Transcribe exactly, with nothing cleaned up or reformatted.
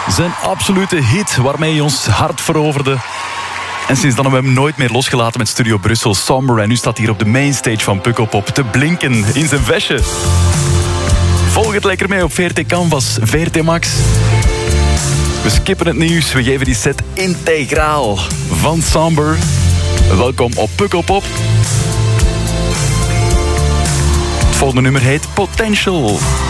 Zijn absolute hit waarmee hij ons hart veroverde. En sinds dan hebben we hem nooit meer losgelaten met Studio Brussel, Somber. En nu staat hij hier op de mainstage van Pukkelpop te blinken in zijn vestje. Volg het lekker mee op V R T Canvas, V R T Max. We skippen het nieuws, we geven die set integraal van Somber. Welkom op Pukkelpop. Het volgende nummer heet Potential.